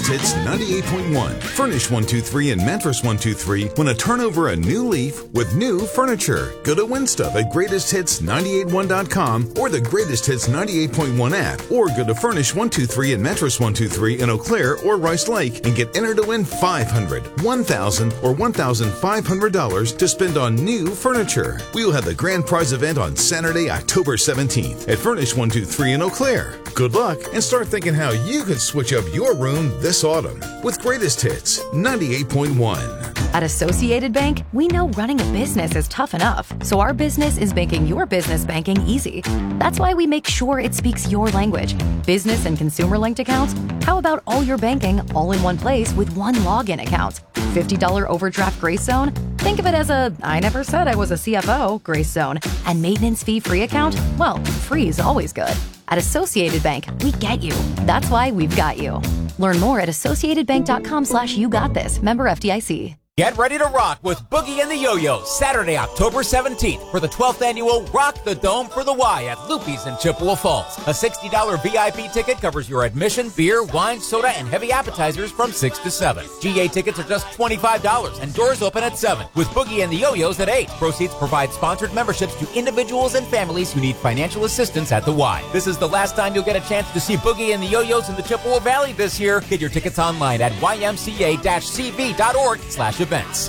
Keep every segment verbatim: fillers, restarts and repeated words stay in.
Greatest Hits ninety-eight point one. Furnish one two three and Mattress one two three want to turn over a new leaf with new furniture. Go to WinStuff at greatest hits nine eight one dot com or the Greatest Hits ninety-eight point one app, or go to Furnish one two three and Mattress one two three in Eau Claire or Rice Lake and get entered to win five hundred dollars, one thousand dollars, or one thousand five hundred dollars to spend on new furniture. We will have the grand prize event on Saturday, October seventeenth at Furnish one two three in Eau Claire. Good luck and start thinking how you could switch up your room this autumn with Greatest Hits ninety-eight point one. At Associated Bank, we know running a business is tough enough, so our business is making your business banking easy. That's why we make sure it speaks your language. Business and consumer linked accounts? How about all your banking all in one place with one login account? fifty dollars overdraft grace zone? Think of it as a I never said I was a C F O grace zone. And maintenance fee free account? Well, free is always good. At Associated Bank, we get you. That's why we've got you. Learn more at associatedbank.com slash you got this. Member F D I C. Get ready to rock with Boogie and the Yo-Yos Saturday, October seventeenth for the twelfth annual Rock the Dome for the Y at Loopy's in Chippewa Falls. A sixty dollars V I P ticket covers your admission, beer, wine, soda, and heavy appetizers from six to seven. G A tickets are just twenty-five dollars and doors open at seven. With Boogie and the Yo-Yos at eight. Proceeds provide sponsored memberships to individuals and families who need financial assistance at the Y. This is the last time you'll get a chance to see Boogie and the Yo-Yos in the Chippewa Valley this year. Get your tickets online at y m c a dash c v dot org slash events.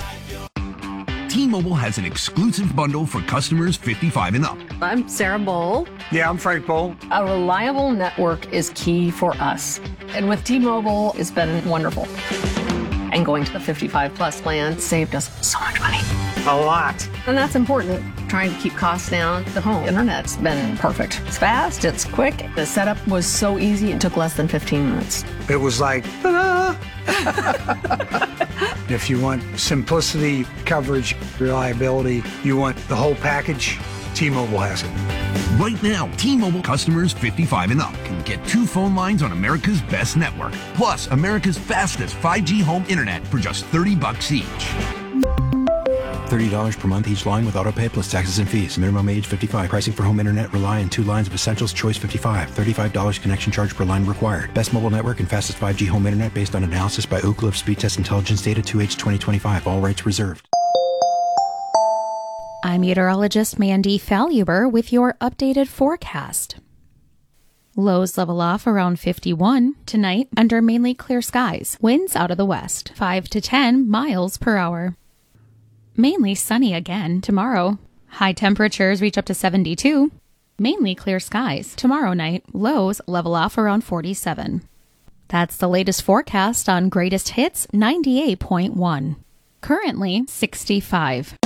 T-Mobile has an exclusive bundle for customers fifty-five and up. I'm Sarah Bowl. Yeah, I'm Frank Bowl. A reliable network is key for us. And with T-Mobile, it's been wonderful. And going to the fifty-five plus plan saved us so much money. A lot. And that's important. Trying to keep costs down. The home internet's been perfect. It's fast, it's quick. The setup was so easy, it took less than fifteen minutes. It was like, ta-da! If you want simplicity, coverage, reliability, you want the whole package, T-Mobile has it. Right now, T-Mobile customers fifty-five and up can get two phone lines on America's best network, plus America's fastest five G home internet for just thirty bucks each. thirty dollars per month each line with autopay plus taxes and fees. Minimum age fifty-five. Pricing for home internet rely on two lines of Essentials Choice fifty-five. thirty-five dollars connection charge per line required. Best mobile network and fastest five G home internet based on analysis by Ookla of Speed Test Intelligence Data two H twenty twenty-five. All rights reserved. I'm meteorologist Mandy Faluber with your updated forecast. Lows level off around fifty-one tonight under mainly clear skies. Winds out of the west, five to ten miles per hour. Mainly sunny again tomorrow. High temperatures reach up to seventy-two. Mainly clear skies tomorrow night. Lows level off around forty-seven. That's the latest forecast on Greatest Hits ninety-eight point one. Currently sixty-five.